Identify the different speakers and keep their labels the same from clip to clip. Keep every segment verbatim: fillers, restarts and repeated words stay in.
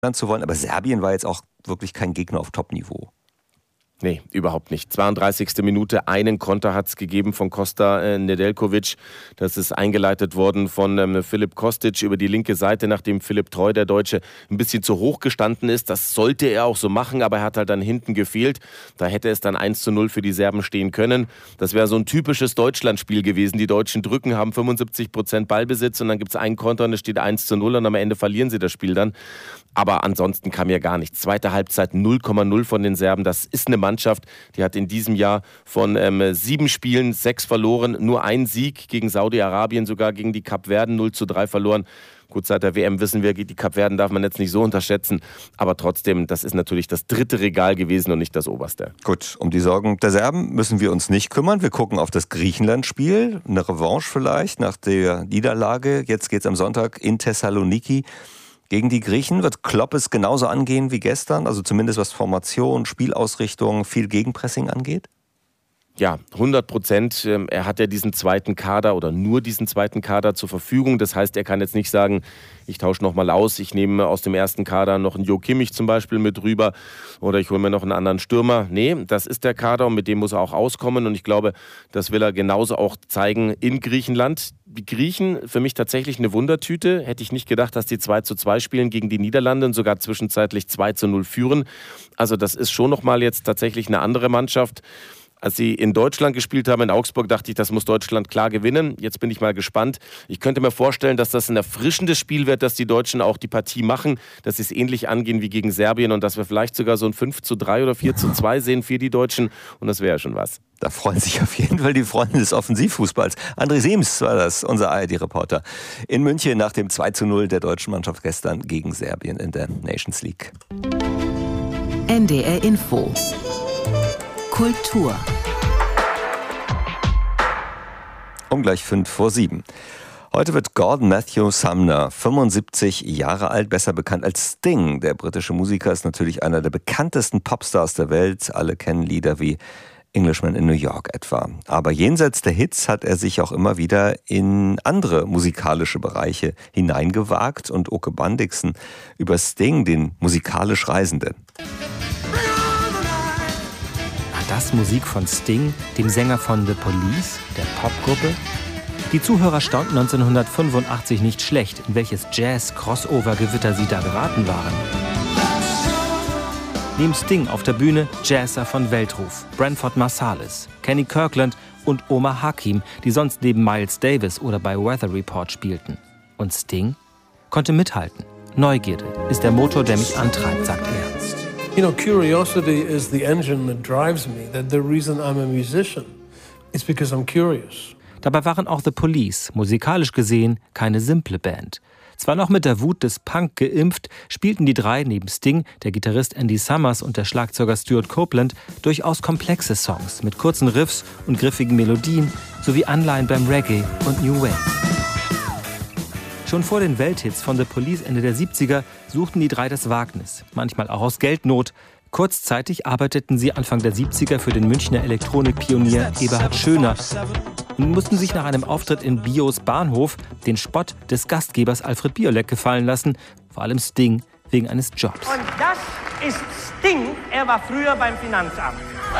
Speaker 1: zu wollen. Aber Serbien war jetzt auch wirklich kein Gegner auf Top-Niveau.
Speaker 2: Nee, überhaupt nicht. zweiunddreißigste Minute, einen Konter hat es gegeben von Kosta äh, Nedeljkovic. Das ist eingeleitet worden von ähm, Filip Kostic über die linke Seite, nachdem Philipp Treu, der Deutsche, ein bisschen zu hoch gestanden ist. Das sollte er auch so machen, aber er hat halt dann hinten gefehlt. Da hätte es dann eins zu null für die Serben stehen können. Das wäre so ein typisches Deutschlandspiel gewesen. Die Deutschen drücken, haben fünfundsiebzig Prozent Ballbesitz und dann gibt es einen Konter und es steht eins zu null und am Ende verlieren sie das Spiel dann. Aber ansonsten kam ja gar nichts. Zweite Halbzeit null Komma null von den Serben. Das ist eine Mannschaft, die hat in diesem Jahr von ähm, sieben Spielen sechs verloren. Nur ein Sieg gegen Saudi-Arabien, sogar gegen die Kapverden null zu drei verloren. Gut, seit der W M wissen wir, die Kapverden darf man jetzt nicht so unterschätzen. Aber trotzdem, das ist natürlich das dritte Regal gewesen und nicht das oberste.
Speaker 1: Gut, um die Sorgen der Serben müssen wir uns nicht kümmern. Wir gucken auf das Griechenland-Spiel. Eine Revanche vielleicht nach der Niederlage. Jetzt geht es am Sonntag in Thessaloniki. Gegen die Griechen wird Klopp es genauso angehen wie gestern, also zumindest was Formation, Spielausrichtung, viel Gegenpressing angeht?
Speaker 2: Ja, hundert Prozent. Er hat ja diesen zweiten Kader oder nur diesen zweiten Kader zur Verfügung. Das heißt, er kann jetzt nicht sagen, ich tausche nochmal aus, ich nehme aus dem ersten Kader noch einen Jo Kimmich zum Beispiel mit rüber oder ich hole mir noch einen anderen Stürmer. Nee, das ist der Kader und mit dem muss er auch auskommen und ich glaube, das will er genauso auch zeigen in Griechenland. Die Griechen, für mich tatsächlich eine Wundertüte. Hätte ich nicht gedacht, dass die zwei zu zwei spielen gegen die Niederlande und sogar zwischenzeitlich zwei zu null führen. Also das ist schon nochmal jetzt tatsächlich eine andere Mannschaft. Als sie in Deutschland gespielt haben, in Augsburg, dachte ich, das muss Deutschland klar gewinnen. Jetzt bin ich mal gespannt. Ich könnte mir vorstellen, dass das ein erfrischendes Spiel wird, dass die Deutschen auch die Partie machen, dass sie es ähnlich angehen wie gegen Serbien und dass wir vielleicht sogar so ein fünf zu drei oder vier zu zwei sehen für die Deutschen. Und das wäre ja schon was.
Speaker 1: Da freuen sich auf jeden Fall die Freunde des Offensivfußballs. André Siems war das, unser A R D-Reporter in München nach dem zwei zu null der deutschen Mannschaft gestern gegen Serbien in der Nations League.
Speaker 3: N D R Info Kultur.
Speaker 1: Um gleich fünf vor sieben. Heute wird Gordon Matthew Sumner fünfundsiebzig Jahre alt, besser bekannt als Sting. Der britische Musiker ist natürlich einer der bekanntesten Popstars der Welt. Alle kennen Lieder wie Englishman in New York etwa. Aber jenseits der Hits hat er sich auch immer wieder in andere musikalische Bereiche hineingewagt. Und Oke Bandixen über Sting, den musikalisch Reisenden.
Speaker 4: Das Musik von Sting, dem Sänger von The Police, der Popgruppe? Die Zuhörer staunten neunzehnhundertfünfundachtzig nicht schlecht, in welches Jazz-Crossover-Gewitter sie da geraten waren. Neben Sting auf der Bühne Jazzer von Weltruf, Branford Marsalis, Kenny Kirkland und Omar Hakim, die sonst neben Miles Davis oder bei Weather Report spielten. Und Sting konnte mithalten. Neugierde ist der Motor, der mich antreibt, sagt er.
Speaker 5: You know, curiosity is the engine that drives me. That the reason I'm a musician is because I'm curious.
Speaker 4: Dabei waren auch The Police, musikalisch gesehen, keine simple Band. Zwar noch mit der Wut des Punk geimpft, spielten die drei neben Sting, der Gitarrist Andy Summers und der Schlagzeuger Stuart Copeland durchaus komplexe Songs mit kurzen Riffs und griffigen Melodien sowie Anleihen beim Reggae und New Wave. Schon vor den Welthits von The Police Ende der siebziger suchten die drei das Wagnis, manchmal auch aus Geldnot. Kurzzeitig arbeiteten sie Anfang der siebziger für den Münchner Elektronikpionier Eberhard Schöner und mussten sich nach einem Auftritt in Bios Bahnhof den Spott des Gastgebers Alfred Biolek gefallen lassen, vor allem Sting wegen eines Jobs.
Speaker 6: Und das ist Sting, er war früher beim Finanzamt.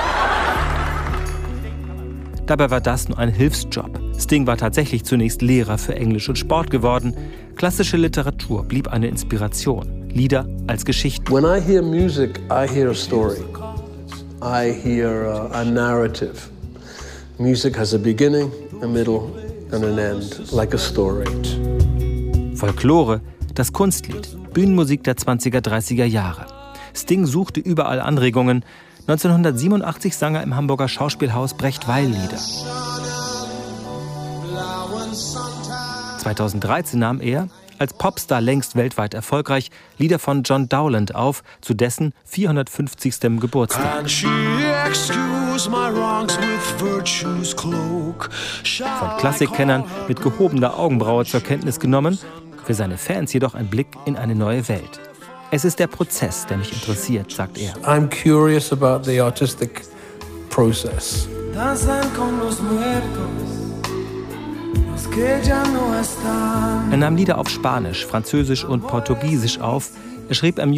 Speaker 4: Dabei war das nur ein Hilfsjob. Sting war tatsächlich zunächst Lehrer für Englisch und Sport geworden. Klassische Literatur blieb eine Inspiration. Lieder als Geschichten.
Speaker 5: When I hear music, I hear a story. I hear a, a narrative. Music has a beginning, a middle and an end, like a story.
Speaker 4: Folklore, das Kunstlied, Bühnenmusik der zwanziger, dreißiger Jahre. Sting suchte überall Anregungen. neunzehnhundertsiebenundachtzig sang er im Hamburger Schauspielhaus Brecht-Weil-Lieder. zweitausenddreizehn nahm er, als Popstar längst weltweit erfolgreich, Lieder von John Dowland auf, zu dessen vierhundertfünfzigstem Geburtstag. Von Klassikkennern mit gehobener Augenbraue zur Kenntnis genommen, für seine Fans jedoch ein Blick in eine neue Welt. Es ist der Prozess, der mich interessiert, sagt er.
Speaker 5: I'm curious about the artistic process.
Speaker 4: Er nahm Lieder auf Spanisch, Französisch und Portugiesisch auf. Er schrieb am